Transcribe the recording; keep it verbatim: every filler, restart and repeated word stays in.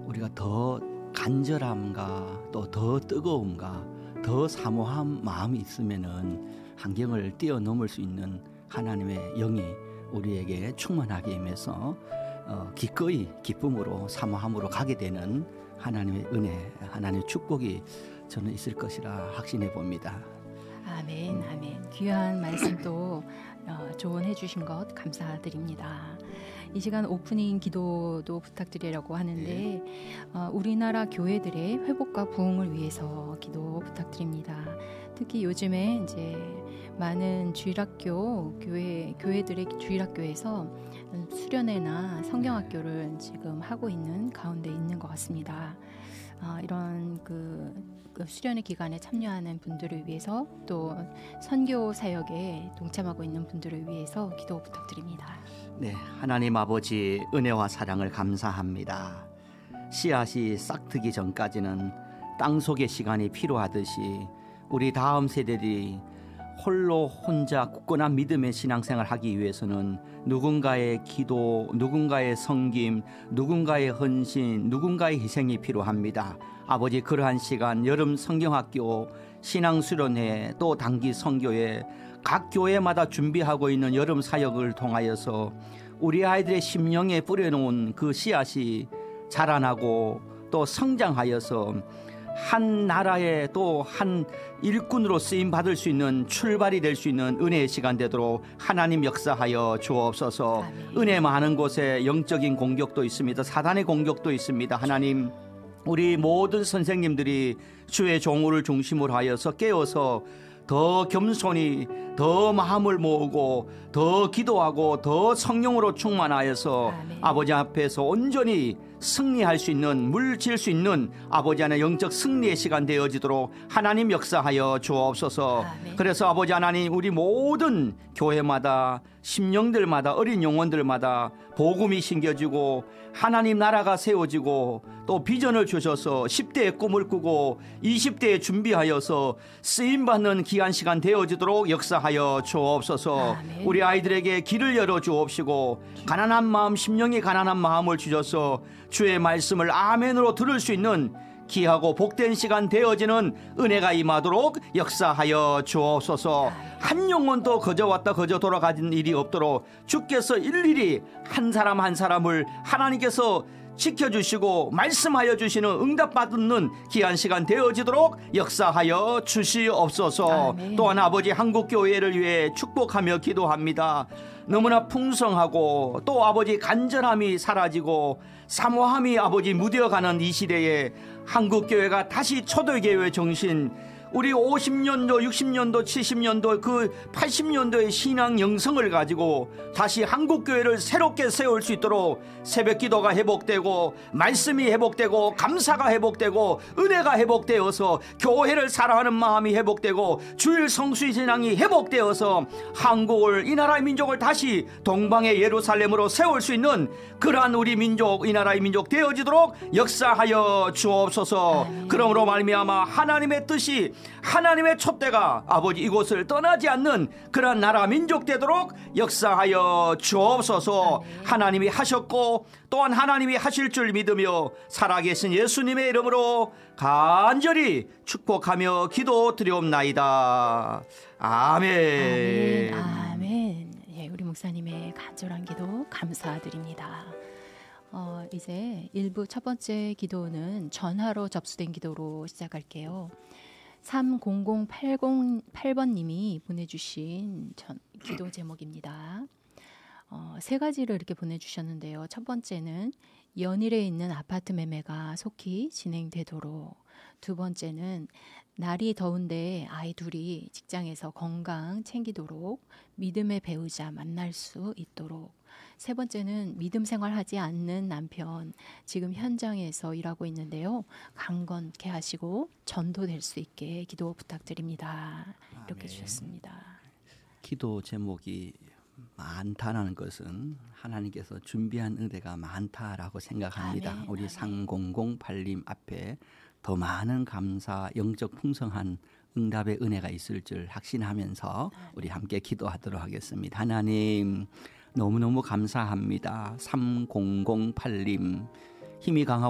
우리가 더 간절함과 또 더 뜨거움과 더 사모한 마음이 있으면은 환경을 뛰어넘을 수 있는 하나님의 영이 우리에게 충만하게 임해서 어, 기꺼이 기쁨으로 사모함으로 가게 되는 하나님의 은혜, 하나님의 축복이 저는 있을 것이라 확신해 봅니다. 아멘, 아멘. 귀한 말씀도 어, 조언해 주신 것 감사드립니다. 이 시간 오프닝 기도도 부탁드리려고 하는데 네. 어, 우리나라 교회들의 회복과 부흥을 위해서 기도 부탁드립니다. 특히 요즘에 이제 많은 주일학교 교회 교회들의 주일학교에서 수련회나 성경학교를 지금 하고 있는 가운데 있는 것 같습니다. 어, 이런 그, 그 수련회 기간에 참여하는 분들을 위해서 또 선교 사역에 동참하고 있는 분들을 위해서 기도 부탁드립니다. 네, 하나님 아버지 은혜와 사랑을 감사합니다. 씨앗이 싹트기 전까지는 땅 속의 시간이 필요하듯이 우리 다음 세대들이 홀로 혼자 굳건한 믿음의 신앙생활을 하기 위해서는 누군가의 기도, 누군가의 섬김, 누군가의 헌신, 누군가의 희생이 필요합니다. 아버지, 그러한 시간 여름 성경학교, 신앙수련회, 또 단기 선교회, 각 교회마다 준비하고 있는 여름 사역을 통하여서 우리 아이들의 심령에 뿌려놓은 그 씨앗이 자라나고 또 성장하여서 한 나라의 또 한 일꾼으로 쓰임 받을 수 있는 출발이 될 수 있는 은혜의 시간 되도록 하나님 역사하여 주옵소서. 아멘. 은혜 많은 곳에 영적인 공격도 있습니다. 사단의 공격도 있습니다. 하나님, 우리 모든 선생님들이 주의 종을 중심으로 하여서 깨어서 더 겸손히 더 마음을 모으고 더 기도하고 더 성령으로 충만하여서 아멘. 아버지 앞에서 온전히 승리할 수 있는, 물질 수 있는 아버지 안에 영적 승리의 시간 되어지도록 하나님 역사하여 주옵소서. 아멘. 그래서 아버지 하나님, 우리 모든 교회마다 심령들마다 어린 영혼들마다 복음이 심겨지고 하나님 나라가 세워지고 또 비전을 주셔서 십 대의 꿈을 꾸고 이십 대에 준비하여서 쓰임받는 귀한 시간 되어지도록 역사하여 주옵소서. 아멘. 우리 아이들에게 길을 열어 주옵시고 가난한 마음, 심령이 가난한 마음을 주셔서 주의 말씀을 아멘으로 들을 수 있는 귀하고 복된 시간 되어지는 은혜가 임하도록 역사하여 주옵소서. 한 영혼도 거저 왔다 거저 돌아가는 일이 없도록 주께서 일일이 한 사람 한 사람을 하나님께서 지켜주시고 말씀하여 주시는 응답받는 귀한 시간 되어지도록 역사하여 주시옵소서. 아멘. 또한 아버지 한국교회를 위해 축복하며 기도합니다. 너무나 풍성하고 또 아버지 간절함이 사라지고 사모함이 아버지 무뎌가는 이 시대에 한국교회가 다시 초대교회 정신, 우리 오십 년도, 육십 년도, 칠십 년도, 그 팔십 년도의 신앙 영성을 가지고 다시 한국교회를 새롭게 세울 수 있도록 새벽 기도가 회복되고 말씀이 회복되고 감사가 회복되고 은혜가 회복되어서 교회를 사랑하는 마음이 회복되고 주일 성수의 신앙이 회복되어서 한국을, 이 나라의 민족을 다시 동방의 예루살렘으로 세울 수 있는 그러한 우리 민족, 이 나라의 민족 되어지도록 역사하여 주옵소서. 아멘. 그러므로 말미암아 하나님의 뜻이, 하나님의 촛대가 아버지 이곳을 떠나지 않는 그런 나라 민족 되도록 역사하여 주옵소서. 아멘. 하나님이 하셨고 또한 하나님이 하실 줄 믿으며 살아계신 예수님의 이름으로 간절히 축복하며 기도 드리옵나이다. 아멘. 아멘. 아멘. 예, 우리 목사님의 간절한 기도 감사드립니다. 어, 이제 일 부 첫 번째 기도는 전화로 접수된 기도로 시작할게요. 삼공공팔공팔 번님이 보내주신 전, 기도 제목입니다. 어, 세 가지를 이렇게 보내주셨는데요. 첫 번째는 연일에 있는 아파트 매매가 속히 진행되도록, 두 번째는 날이 더운데 아이 둘이 직장에서 건강 챙기도록 믿음의 배우자 만날 수 있도록, 세 번째는 믿음 생활하지 않는 남편 지금 현장에서 일하고 있는데요. 강건케 하시고 전도될 수 있게 기도 부탁드립니다. 이렇게 아멘. 주셨습니다. 기도 제목이 많다는 것은 하나님께서 준비한 은혜가 많다라고 생각합니다. 아멘. 우리 아멘. 삼공공팔님 앞에 더 많은 감사, 영적 풍성한 응답의 은혜가 있을 줄 확신하면서 우리 함께 기도하도록 하겠습니다. 하나님, 너무너무 감사합니다. 삼공공팔님 힘이 강하고